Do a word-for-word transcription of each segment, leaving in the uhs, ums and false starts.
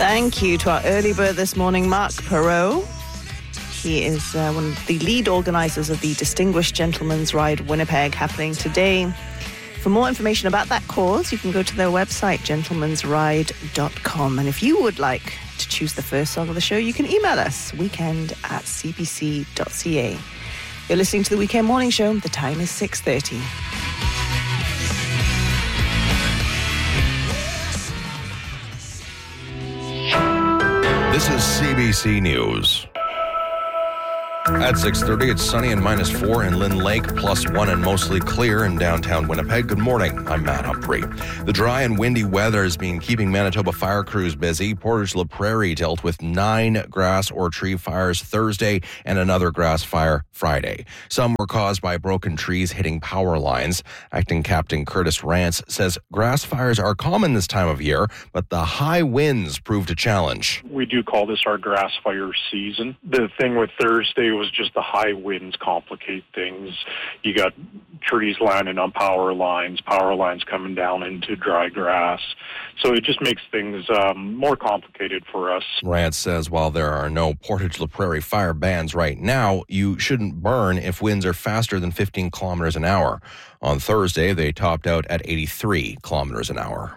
Thank you to our early bird this morning, Mark Perot. He is uh, one of the lead organisers of the Distinguished Gentleman's Ride Winnipeg happening today. For more information about that cause, you can go to their website, gentleman's ride dot com. And if you would like to choose the first song of the show, you can email us, weekend at c b c dot c a. You're listening to the Weekend Morning Show. The time is six thirty. This is C B C News. At six thirty, it's sunny and minus four in Lynn Lake, plus one and mostly clear in downtown Winnipeg. Good morning. I'm Matt Humphrey. The dry and windy weather has been keeping Manitoba fire crews busy. Portage La Prairie dealt with nine grass or tree fires Thursday and another grass fire Friday. Some were caused by broken trees hitting power lines. Acting Captain Curtis Rance says grass fires are common this time of year, but the high winds proved a challenge. We do call this our grass fire season. The thing with Thursday was just the high winds complicate things. You got trees landing on power lines, power lines coming down into dry grass. So it just makes things um, more complicated for us. Rance says while there are no Portage La Prairie fire bans right now, you shouldn't burn if winds are faster than fifteen kilometers an hour. On Thursday, they topped out at eighty-three kilometers an hour.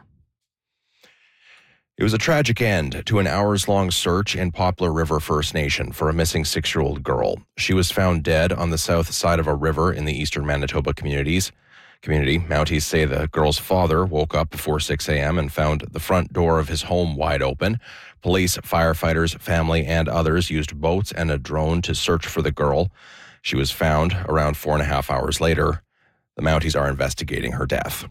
It was a tragic end to an hours-long search in Poplar River First Nation for a missing six-year-old girl. She was found dead on the south side of a river in the eastern Manitoba communities. Community Mounties say the girl's father woke up before six a.m. and found the front door of his home wide open. Police, firefighters, family, and others used boats and a drone to search for the girl. She was found around four and a half hours later. The Mounties are investigating her death.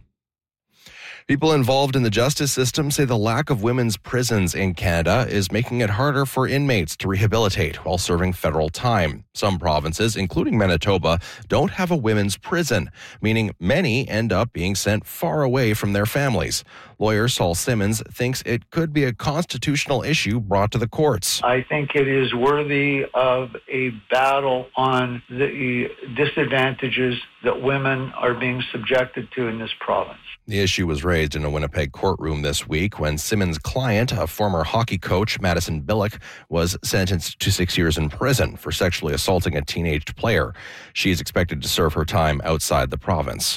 People involved in the justice system say the lack of women's prisons in Canada is making it harder for inmates to rehabilitate while serving federal time. Some provinces, including Manitoba, don't have a women's prison, meaning many end up being sent far away from their families. Lawyer Saul Simmons thinks it could be a constitutional issue brought to the courts. I think it is worthy of a battle on the disadvantages that women are being subjected to in this province. The issue was raised in a Winnipeg courtroom this week when Simmons' client, a former hockey coach, Madison Billick, was sentenced to six years in prison for sexually assaulting a teenaged player. She is expected to serve her time outside the province.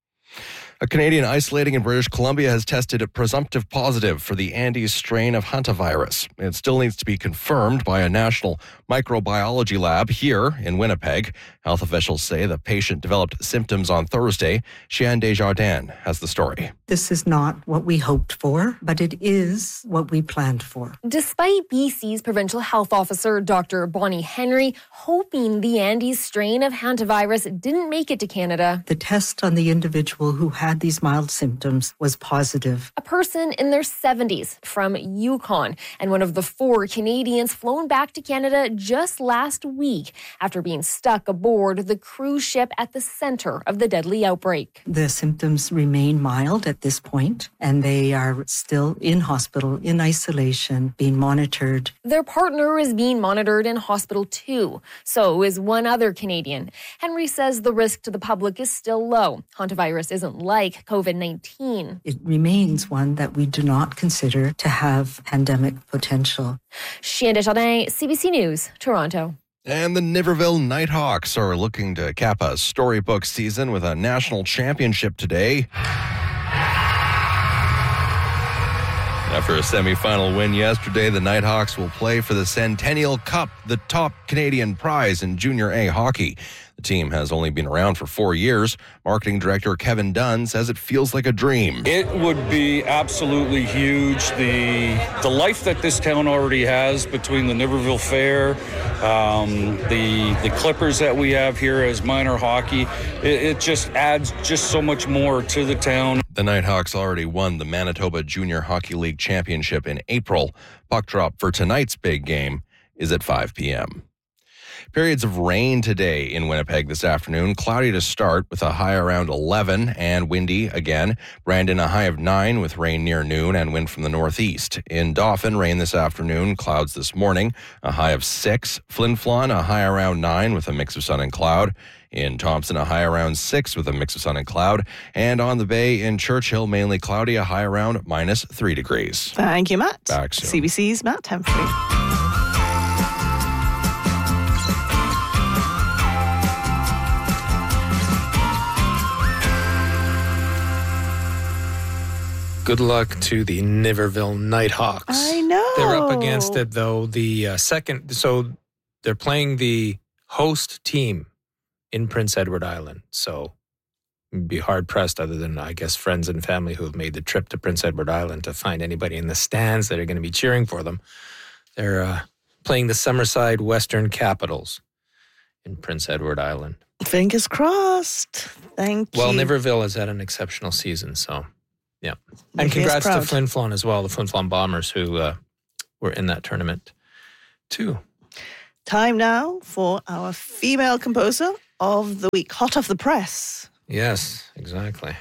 A Canadian isolating in British Columbia has tested a presumptive positive for the Andes strain of hantavirus. It still needs to be confirmed by a national microbiology lab here in Winnipeg. Health officials say the patient developed symptoms on Thursday. Cheyenne Desjardins has the story. This is not what we hoped for, but it is what we planned for. Despite B C's provincial health officer, Doctor Bonnie Henry, hoping the Andes strain of hantavirus didn't make it to Canada, the test on the individual who had these mild symptoms was positive. A person in their seventies from Yukon and one of the four Canadians flown back to Canada just last week after being stuck aboard the cruise ship at the center of the deadly outbreak. The symptoms remain mild at this point, and they are still in hospital, in isolation, being monitored. Their partner is being monitored in hospital too. So is one other Canadian. Henry says the risk to the public is still low. Hantavirus isn't like covid nineteen. It remains one that we do not consider to have pandemic potential. Cheyenne Desjardins, C B C News, Toronto. And the Niverville Nighthawks are looking to cap a storybook season with a national championship today. After a semifinal win yesterday, the Nighthawks will play for the Centennial Cup, the top Canadian prize in Junior A hockey. The team has only been around for four years. Marketing director Kevin Dunn says it feels like a dream. It would be absolutely huge. The the life that this town already has between the Niverville Fair, um, the the Clippers that we have here as minor hockey, it, it just adds just so much more to the town. The Nighthawks already won the Manitoba Junior Hockey League Championship in April. Puck drop for tonight's big game is at five p.m. Periods of rain today in Winnipeg this afternoon. Cloudy to start with a high around eleven and windy again. Brandon, a high of nine with rain near noon and wind from the northeast. In Dauphin, rain this afternoon, clouds this morning, a high of six. Flin Flon, a high around nine with a mix of sun and cloud. In Thompson, a high around six with a mix of sun and cloud. And on the bay in Churchill, mainly cloudy, a high around minus three degrees. Thank you, Matt. Back soon. C B C's Matt Humphrey. Good luck to the Niverville Nighthawks. I know. They're up against it, though. The uh, second, so they're playing the host team in Prince Edward Island. So you'd be hard-pressed, other than, I guess, friends and family who have made the trip to Prince Edward Island, to find anybody in the stands that are going to be cheering for them. They're uh, playing the Summerside Western Capitals in Prince Edward Island. Fingers crossed. Thank Well, you. Niverville has had an exceptional season, so... Yeah. And Make us congrats to proud. Flin Flon as well, the Flin Flon Bombers, who uh, were in that tournament too. Time now for our female composer of the week, hot off the press. Yes, exactly.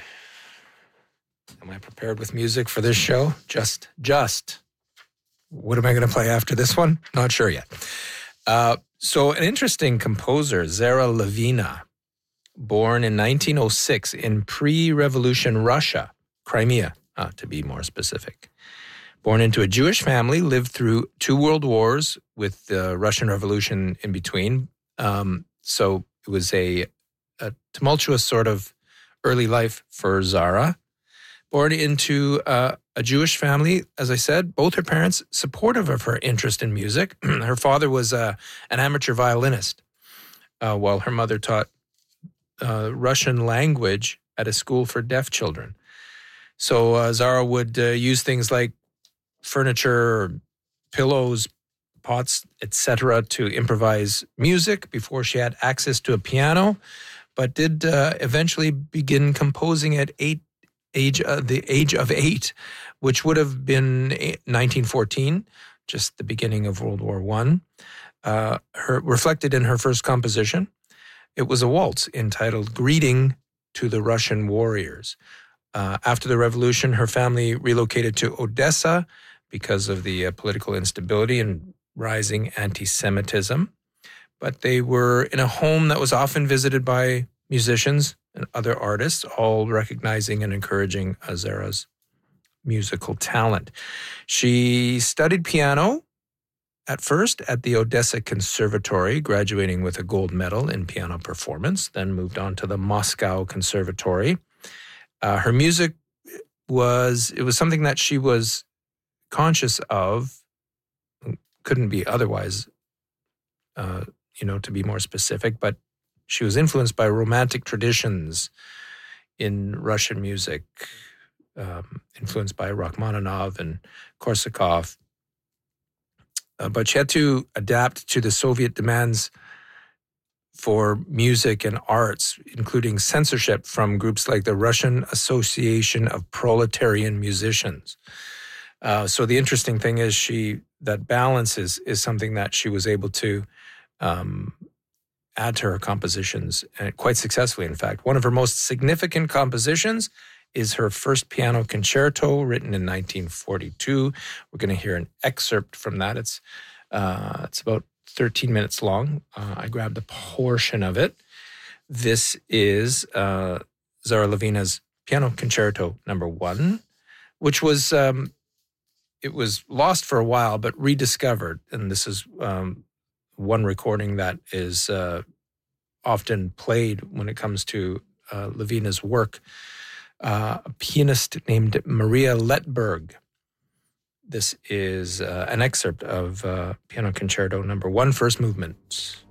Am I prepared with music for this show? Just, just. What am I going to play after this one? Not sure yet. Uh, so an interesting composer, Zara Levina, born in nineteen oh six in pre-revolution Russia, Crimea, uh, to be more specific. Born into a Jewish family, lived through two world wars with the Russian Revolution in between. Um, so it was a, a tumultuous sort of early life for Zara. Born into uh, a Jewish family, as I said, both her parents supportive of her interest in music. Her father was uh, an amateur violinist, uh, while her mother taught uh, Russian language at a school for deaf children. So uh, Zara would uh, use things like furniture, pillows, pots, et cetera to improvise music before she had access to a piano, but did uh, eventually begin composing at eight, age uh, the age of eight, which would have been nineteen fourteen, just the beginning of World War One. Uh, her reflected in her first composition. It was a waltz entitled "Greeting to the Russian Warriors." Uh, after the revolution, her family relocated to Odessa because of the uh, political instability and rising anti-Semitism. But they were in a home that was often visited by musicians and other artists, all recognizing and encouraging Zara's musical talent. She studied piano at first at the Odessa Conservatory, graduating with a gold medal in piano performance, then moved on to the Moscow Conservatory. Uh, her music was, it was something that she was conscious of, couldn't be otherwise, uh, you know, to be more specific, but she was influenced by romantic traditions in Russian music, um, influenced by Rachmaninoff and Korsakov. Uh, but she had to adapt to the Soviet demands for music and arts, including censorship from groups like the Russian Association of Proletarian Musicians. Uh, so the interesting thing is she that balance is, is something that she was able to um, add to her compositions, and quite successfully, in fact. One of her most significant compositions is her first piano concerto, written in nineteen forty-two. We're going to hear an excerpt from that. It's uh, it's about thirteen minutes long. Uh, I grabbed a portion of it. This is uh, Zara Levina's Piano Concerto Number One, which was um, it was lost for a while, but rediscovered. And this is um, one recording that is uh, often played when it comes to uh, Levina's work. Uh, a pianist named Maria Letberg. This is uh, an excerpt of uh, Piano Concerto Number One, first movement.